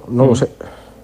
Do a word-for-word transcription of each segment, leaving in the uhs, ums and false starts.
no mm. lo sé.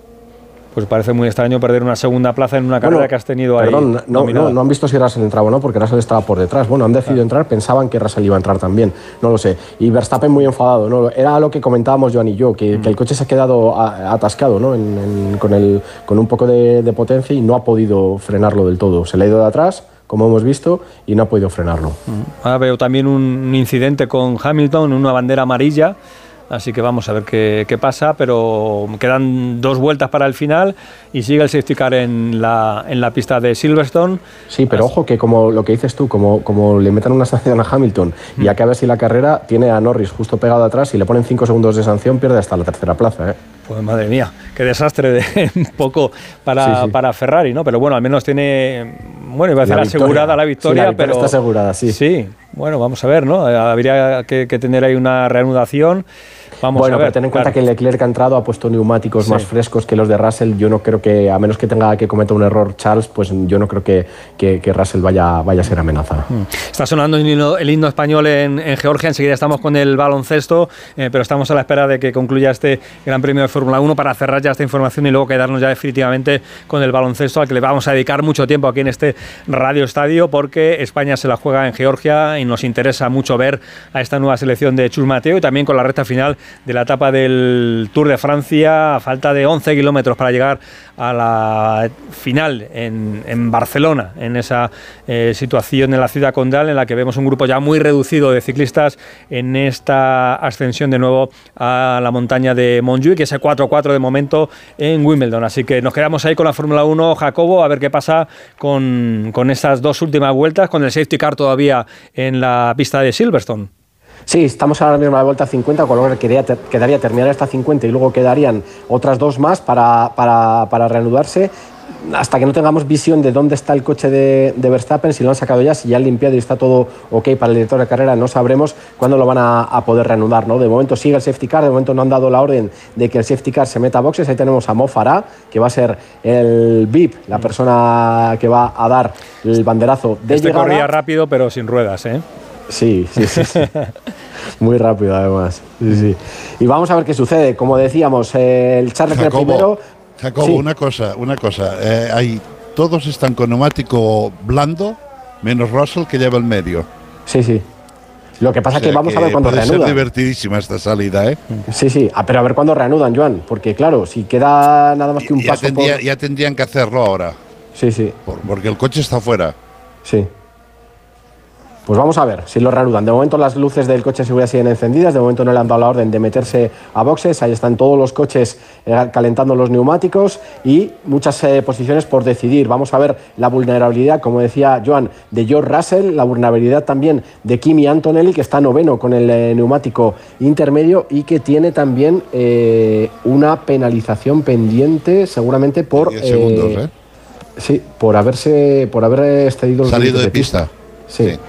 Pues parece muy extraño perder una segunda plaza en una carrera bueno, que has tenido ahí. Perdón, no, no, no han visto si Russell entraba o no, porque Russell estaba por detrás. Bueno, han decidido claro. entrar, pensaban que Russell iba a entrar también, no lo sé. Y Verstappen muy enfadado, ¿no? Era lo que comentábamos Joan y yo, que, mm. que el coche se ha quedado a, atascado, ¿no? En, en, con, el, con un poco de, de potencia y no ha podido frenarlo del todo. Se le ha ido de atrás, como hemos visto, y no ha podido frenarlo. Mm. Ahora veo también un incidente con Hamilton, una bandera amarilla. Así que vamos a ver qué, qué pasa, pero quedan dos vueltas para el final y sigue el safety car en la, en la pista de Silverstone. Sí, pero así. Ojo que como lo que dices tú, como, como le metan una sanción a Hamilton y acabe así la carrera, tiene a Norris justo pegado atrás y le ponen cinco segundos de sanción, pierde hasta la tercera plaza, ¿eh? Pues madre mía, qué desastre de un poco para, sí, sí. para Ferrari, ¿no? Pero bueno, al menos tiene, bueno, iba a decir la asegurada la victoria, sí, la victoria pero está asegurada, sí. Sí, bueno, vamos a ver, ¿no? Habría que, que tener ahí una reanudación. Vamos bueno, a ver, pero ten en cuenta claro. que Leclerc ha entrado, ha puesto neumáticos sí. más frescos que los de Russell. Yo no creo que, a menos que tenga que cometer un error Charles, pues yo no creo que, que, que Russell vaya, vaya a ser amenaza. Está sonando el himno, el himno español en, en Georgia, enseguida estamos con el baloncesto, eh, pero estamos a la espera de que concluya este Gran Premio de Fórmula uno para cerrar ya esta información y luego quedarnos ya definitivamente con el baloncesto, al que le vamos a dedicar mucho tiempo aquí en este Radio Estadio, porque España se la juega en Georgia y nos interesa mucho ver a esta nueva selección de Chus Mateo y también con la recta final de la etapa del Tour de Francia, a falta de once kilómetros para llegar a la final en, en Barcelona, en esa eh, situación en la ciudad condal en la que vemos un grupo ya muy reducido de ciclistas en esta ascensión de nuevo a la montaña de Montjuïc, que es el cuatro cuatro de momento en Wimbledon. Así que nos quedamos ahí con la Fórmula uno, Jacobo, a ver qué pasa con, con esas dos últimas vueltas, con el safety car todavía en la pista de Silverstone. Sí, estamos ahora mismo a la vuelta cincuenta, con lo que quedaría, quedaría terminar esta cincuenta y luego quedarían otras dos más para, para, para reanudarse, hasta que no tengamos visión de dónde está el coche de, de Verstappen, si lo han sacado ya, si ya han limpiado y está todo ok para el director de carrera, no sabremos cuándo lo van a, a poder reanudar, ¿no? De momento sigue el safety car, de momento no han dado la orden de que el safety car se meta a boxes. Ahí tenemos a Mo Farah, que va a ser el V I P, la persona que va a dar el banderazo de este llegada. Corría rápido, pero sin ruedas, ¿eh? Sí, sí, sí, sí. Muy rápido además. Sí, sí. Y vamos a ver qué sucede. Como decíamos, eh, el Charles Leclerc primero. Jacobo, sí. una cosa, una cosa. Eh, hay, todos están con neumático blando, menos Russell que lleva el medio. Sí, sí. Lo que pasa es o sea, que vamos que a ver cuándo reanudan. Puede ser divertidísima esta salida, ¿eh? Sí, sí. Ah, pero a ver cuándo reanudan, Joan. Porque claro, si queda nada más que un ya paso tendría, por... Ya tendrían que hacerlo ahora. Sí, sí. Por, porque el coche está fuera. Sí. Pues vamos a ver si lo reanudan. De momento las luces del coche de seguridad siguen encendidas, de momento no le han dado la orden de meterse a boxes, ahí están todos los coches eh, calentando los neumáticos y muchas eh, posiciones por decidir. Vamos a ver la vulnerabilidad, como decía Joan, de George Russell, la vulnerabilidad también de Kimi Antonelli, que está noveno con el eh, neumático intermedio y que tiene también eh, una penalización pendiente seguramente por... diez segundos, ¿eh? Sí, por haberse por haber excedido los salido de pista. pista. Sí. sí.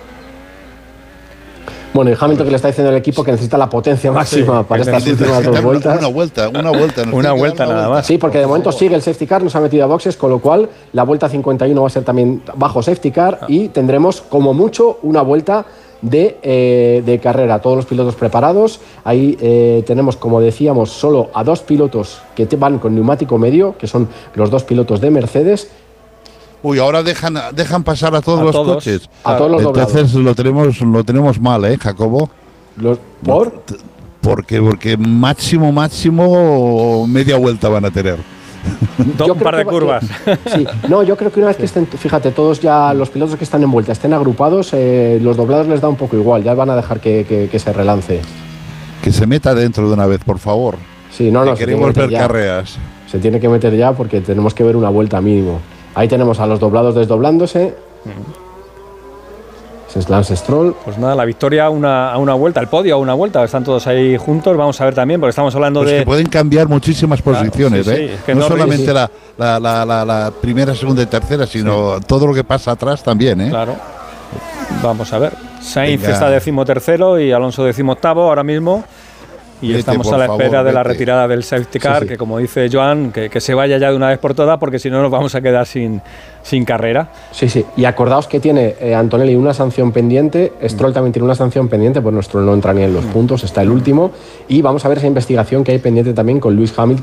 Bueno, y Hamilton que le está diciendo al equipo que necesita la potencia máxima sí, para estas últimas dos vueltas. Una vuelta, una vuelta. una vuelta nada vuelta. más. Sí, porque de momento sigue el safety car, no se ha metido a boxes, con lo cual la vuelta cincuenta y uno va a ser también bajo safety car ah. y tendremos como mucho una vuelta de, eh, de carrera. Todos los pilotos preparados. Ahí eh, tenemos, como decíamos, solo a dos pilotos que te van con neumático medio, que son los dos pilotos de Mercedes. Uy, ahora dejan, dejan pasar a todos a los todos, coches. A todos los doblados. Entonces lo tenemos, lo tenemos mal, ¿eh, Jacobo? Los, ¿Por? Porque, porque máximo, máximo media vuelta van a tener. Un par de que, curvas. Que, sí, no, yo creo que una vez que estén, fíjate, todos ya los pilotos que están en vuelta estén agrupados, eh, los doblados les da un poco igual, ya van a dejar que, que, que se relance. Que se meta dentro de una vez, por favor. Sí, no, no. Que queremos ver ya. carreras. Se tiene que meter ya porque tenemos que ver una vuelta mínimo. Ahí tenemos a los doblados desdoblándose. Ese es Lance Stroll. Pues nada, la victoria a una, a una vuelta, el podio a una vuelta. Están todos ahí juntos. Vamos a ver también, porque estamos hablando pues de... que pueden cambiar muchísimas posiciones, claro, sí, ¿eh? Sí, es que no Norris, solamente sí. la, la, la, la, la primera, segunda y tercera, sino sí. todo lo que pasa atrás también, ¿eh? Claro. Vamos a ver. Sainz Venga. está decimotercero y Alonso decimoctavo ahora mismo. Y vete, estamos a la espera favor, de la retirada del safety car, sí, sí. que como dice Joan, que, que se vaya ya de una vez por todas, porque si no nos vamos a quedar sin, sin carrera. Sí, sí. Y acordaos que tiene eh, Antonelli una sanción pendiente, Stroll mm. también tiene una sanción pendiente, pues Stroll no entra ni en los mm. puntos, está el último. Y vamos a ver esa investigación que hay pendiente también con Lewis Hamilton.